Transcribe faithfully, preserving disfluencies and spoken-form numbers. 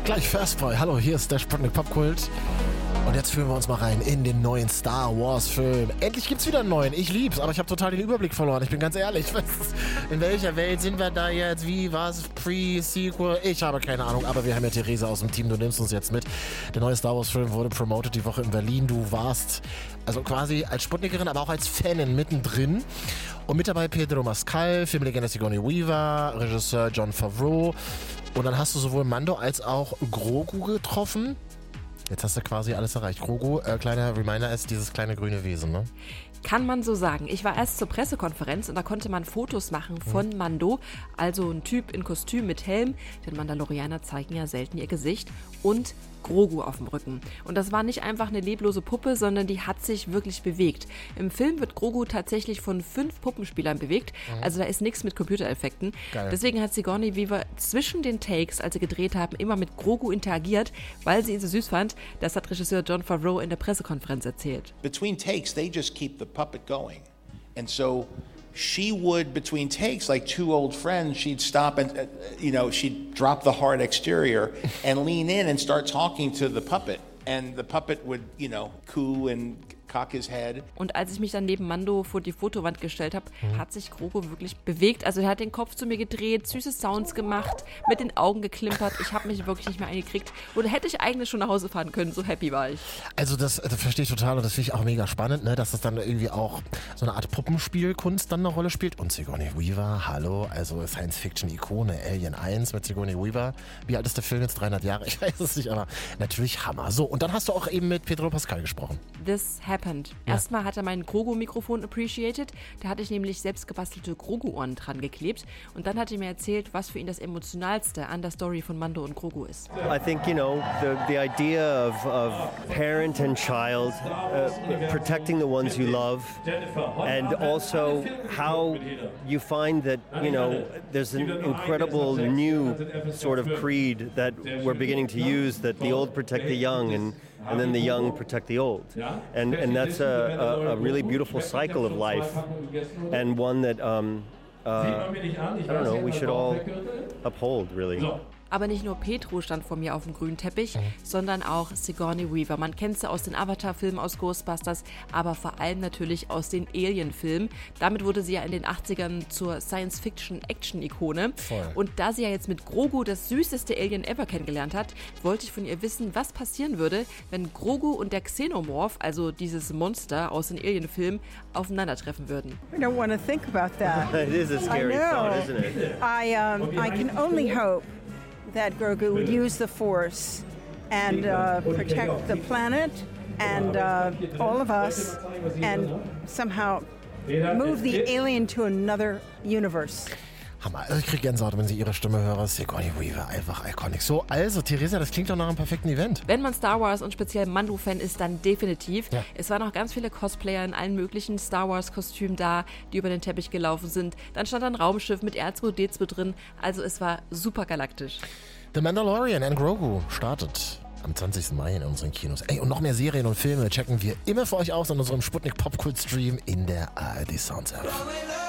Gleich Fastboy. Hallo, hier ist der Sputnik Popkult. Und jetzt führen wir uns mal rein in den neuen Star Wars Film. Endlich gibt's wieder einen neuen. Ich lieb's, aber ich habe total den Überblick verloren. Ich bin ganz ehrlich. Was ist, in welcher Welt sind wir da jetzt? Wie, was? Pre-Sequel? Ich habe keine Ahnung. Aber wir haben ja Theresa aus dem Team. Du nimmst uns jetzt mit. Der neue Star Wars Film wurde promoted die Woche in Berlin. Du warst also quasi als Sputnikerin, aber auch als Fanin mittendrin. Und mit dabei Pedro Pascal, Filmlegende Sigourney Weaver, Regisseur Jon Favreau. Und dann hast du sowohl Mando als auch Grogu getroffen. Jetzt hast du quasi alles erreicht. Grogu, äh, kleiner Reminder, ist dieses kleine grüne Wesen, ne? Kann man so sagen. Ich war erst zur Pressekonferenz und da konnte man Fotos machen von mhm. Mando, also ein Typ in Kostüm mit Helm, denn Mandalorianer zeigen ja selten ihr Gesicht, und Grogu auf dem Rücken. Und das war nicht einfach eine leblose Puppe, sondern die hat sich wirklich bewegt. Im Film wird Grogu tatsächlich von fünf Puppenspielern bewegt, mhm. also da ist nichts mit Computereffekten. Geil. Deswegen hat Sigourney Weaver zwischen den Takes, als sie gedreht haben, immer mit Grogu interagiert, weil sie ihn so süß fand. Das hat Regisseur Jon Favreau in der Pressekonferenz erzählt. Between takes, they just keep the puppet going. And so she would, between takes, like two old friends, she'd stop and, uh, you know, she'd drop the hard exterior and lean in and start talking to the puppet. And the puppet would, you know, coo and cock his head. Und als ich mich dann neben Mando vor die Fotowand gestellt habe, mhm. hat sich Grogu wirklich bewegt. Also er hat den Kopf zu mir gedreht, süße Sounds gemacht, mit den Augen geklimpert. Ich habe mich wirklich nicht mehr eingekriegt. Oder hätte ich eigentlich schon nach Hause fahren können, so happy war ich. Also das, das verstehe ich total und das finde ich auch mega spannend, ne? Dass das dann irgendwie auch so eine Art Puppenspielkunst dann eine Rolle spielt. Und Sigourney Weaver, hallo, also Science-Fiction-Ikone, Alien eins mit Sigourney Weaver. Wie alt ist der Film jetzt? dreihundert Jahre? Ich weiß es nicht, aber natürlich Hammer. So, und dann hast du auch eben mit Pedro Pascal gesprochen. This happened. Ja. Erstmal hat er mein Grogu-Mikrofon appreciated. Da hatte ich nämlich selbst gebastelte Grogu-Ohren dran geklebt. Und dann hat er mir erzählt, was für ihn das Emotionalste an der Story von Mando und Grogu ist. I think, you know, the, the idea of, of parent and child, uh, protecting the ones you love, and also how you find that, you know, there's an incredible new sort of creed that we're beginning to use, that the old protect the young and and then the young protect the old. And and that's a, a, a really beautiful cycle of life, and one that um, uh, I don't know, we should all uphold, really. Aber nicht nur Pedro stand vor mir auf dem grünen Teppich, mhm. sondern auch Sigourney Weaver. Man kennt sie aus den Avatar-Filmen, aus Ghostbusters, aber vor allem natürlich aus den Alien-Filmen. Damit wurde sie ja in den achtzigern zur Science-Fiction-Action-Ikone. Voll. Und da sie ja jetzt mit Grogu das süßeste Alien ever kennengelernt hat, wollte ich von ihr wissen, was passieren würde, wenn Grogu und der Xenomorph, also dieses Monster aus den Alien-Filmen, aufeinandertreffen würden. I don't want to think about that. It is a scary thought, isn't it? I, um, I can only hope that Grogu would use the Force and uh, protect the planet and uh, all of us and somehow move the alien to another universe. Hammer. Also ich kriege Gänsehaut, wenn sie ihre Stimme höre. Sigourney Weaver, einfach iconic. So, also Theresa, das klingt doch nach einem perfekten Event. Wenn man Star Wars und speziell Mando-Fan ist, dann definitiv. Ja. Es waren auch ganz viele Cosplayer in allen möglichen Star Wars-Kostümen da, die über den Teppich gelaufen sind. Dann stand ein Raumschiff mit R zwei D zwei drin. Also es war super galaktisch. The Mandalorian and Grogu startet am zwanzigsten Mai in unseren Kinos. Ey, und noch mehr Serien und Filme checken wir immer für euch aus an unserem Sputnik Popkult Stream in der A R D Sounds App.